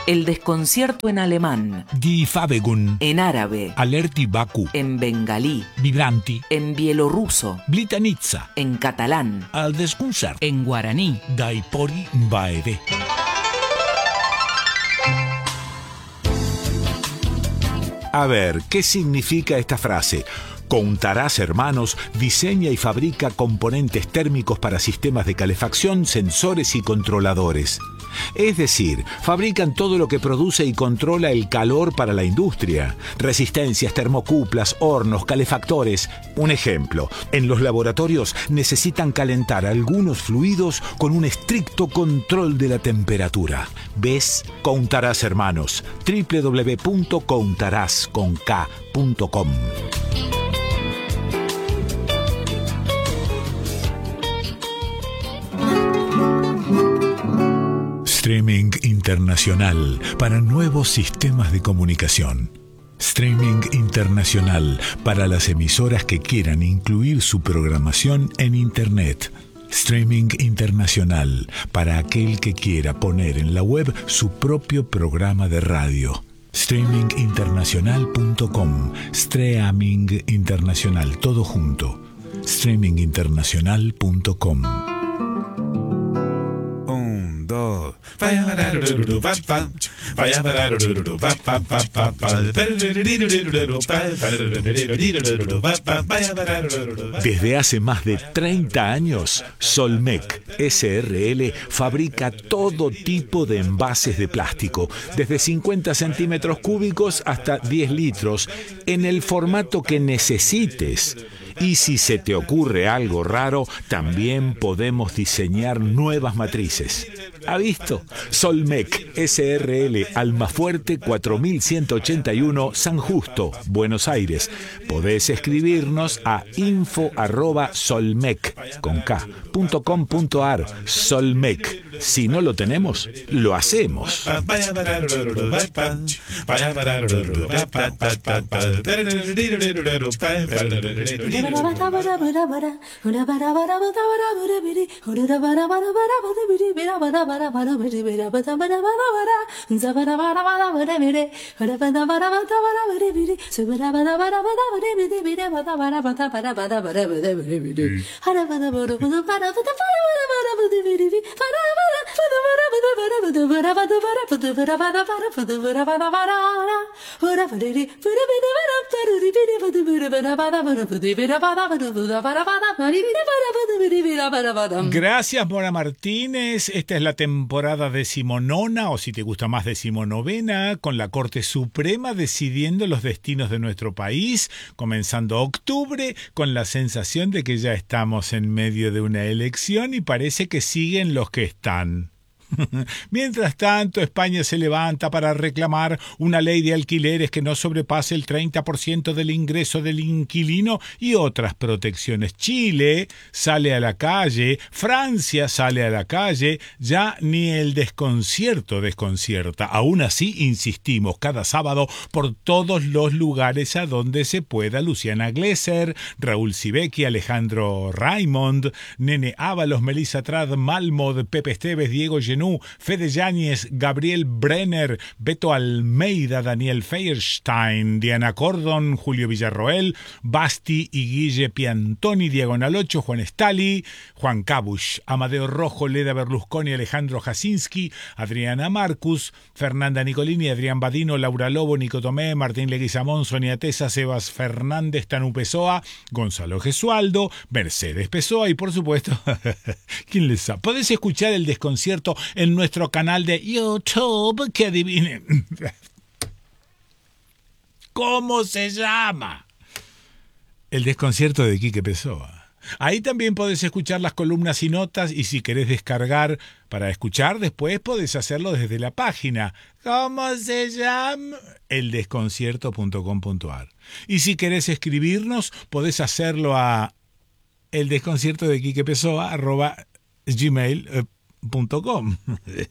El desconcierto en alemán. Die Fabegun. En árabe. Alerti Baku. En bengalí. Vibranti. En bielorruso. Blitanitza. En catalán. Al desconcert. En guaraní. Dai pori baede. A ver, ¿qué significa esta frase? Contarás Hermanos diseña y fabrica componentes térmicos para sistemas de calefacción, sensores y controladores. Es decir, fabrican todo lo que produce y controla el calor para la industria. Resistencias, termocuplas, hornos, calefactores. Un ejemplo, en los laboratorios necesitan calentar algunos fluidos con un estricto control de la temperatura. ¿Ves? Contarás Hermanos. www.contarás.com. Streaming internacional para nuevos sistemas de comunicación. Streaming internacional para las emisoras que quieran incluir su programación en Internet. Streaming internacional para aquel que quiera poner en la web su propio programa de radio. Streaminginternacional.com. Streaming internacional, todo junto. Streaminginternacional.com. Desde hace más de 30 años, Solmec SRL fabrica todo tipo de envases de plástico, desde 50 centímetros cúbicos hasta 10 litros, en el formato que necesites. Y si se te ocurre algo raro, también podemos diseñar nuevas matrices. ¿Ha visto? Solmec SRL, Almafuerte 4181, San Justo, Buenos Aires. Podés escribirnos a info@solmec.com.ar. Solmec. Si no lo tenemos, lo hacemos. Gracias, Mora Martínez. Esta es la temporada decimonona, o si te gusta más, decimonovena, con la Corte Suprema decidiendo los destinos de nuestro país, comenzando octubre, con la sensación de que ya estamos en medio de una elección y parece que siguen los que están. Mientras tanto, España se levanta para reclamar una ley de alquileres que no sobrepase el 30% del ingreso del inquilino y otras protecciones. Chile sale a la calle, Francia sale a la calle, ya ni el desconcierto desconcierta. Aún así, insistimos cada sábado por todos los lugares a donde se pueda. Luciana Glesser, Raúl Sibeki, Alejandro Raimond, Nene Ábalos, Melissa Trad, Malmod, Pepe Esteves, Diego Genú, Fede Yáñez, Gabriel Brenner, Beto Almeida, Daniel Feierstein, Diana Cordon, Julio Villarroel, Basti y Guille Piantoni, Diagonal 8, Juan Stali, Juan Cabush, Amadeo Rojo, Leda Berlusconi, Alejandro Jasinski, Adriana Marcus, Fernanda Nicolini, Adrián Badino, Laura Lobo, Nico Tomé, Martín Leguizamón, Sonia Tesa, Sebas Fernández, Tanu Pessoa, Gonzalo Gesualdo, Mercedes Pessoa y, por supuesto, ¿quién les sabe? Podés escuchar el desconcierto en nuestro canal de YouTube, que adivinen ¿cómo se llama? El desconcierto de Quique Pessoa. Ahí también podés escuchar las columnas y notas, y si querés descargar para escuchar después, podés hacerlo desde la página. ¿Cómo se llama? eldesconcierto.com.ar. Y si querés escribirnos, podés hacerlo a eldesconciertodequiquepessoa@gmail.com.